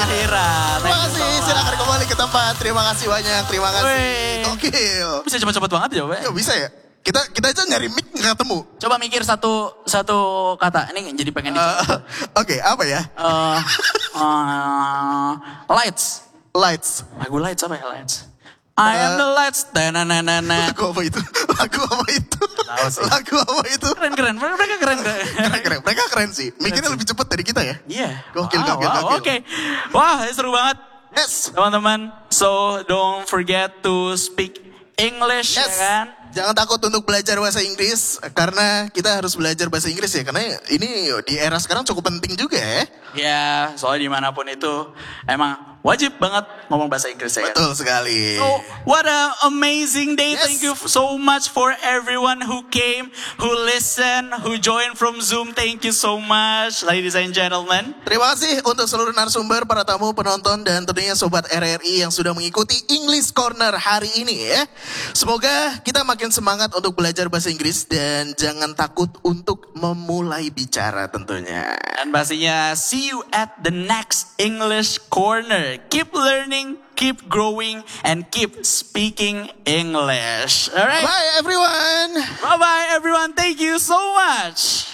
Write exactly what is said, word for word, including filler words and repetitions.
akhirat. Terima kasih, silakan kembali ke tempat. Terima kasih banyak, terima kasih. Wih. Gokil. Bisa cepet-cepet banget ya, Pak. Ya bisa ya? Kita kita aja nyari mic nggak ketemu. Coba mikir satu satu kata. Ini jadi pengen Uh, dicoba. Oke, apa ya? Eh, eh, lights. Lights. Lagu lights apa ya lights? I am the lights. Tananana. Lagu apa itu? Lagu apa itu? Tahu sih. Lagu apa itu? Keren keren. Mereka keren keren. Keren, keren. Mereka keren sih. Mikirnya lebih cepat dari kita ya. Iya. Gokil, Wow, gokil, wow, gokil. Oke. Wah, seru banget. Yes. Teman-teman, so don't forget to speak English, Yes. ya kan? Jangan takut untuk belajar bahasa Inggris karena kita harus belajar bahasa Inggris ya, karena ini di era sekarang cukup penting juga ya. Ya, soalnya dimanapun itu emang wajib banget ngomong bahasa Inggris ya kan? Betul sekali. So, what a amazing day. Yes. Thank you so much for everyone who came, who listened, who joined from Zoom. Thank you so much, ladies and gentlemen. Terima kasih untuk seluruh narasumber, para tamu, penonton, dan tentunya Sobat R R I yang sudah mengikuti English Corner hari ini ya. Semoga kita makin semangat untuk belajar bahasa Inggris dan jangan takut untuk memulai bicara tentunya. Dan pastinya see you at the next English Corner. Keep learning, keep growing, and keep speaking English. Alright? Bye everyone! Bye-bye everyone. Thank you so much.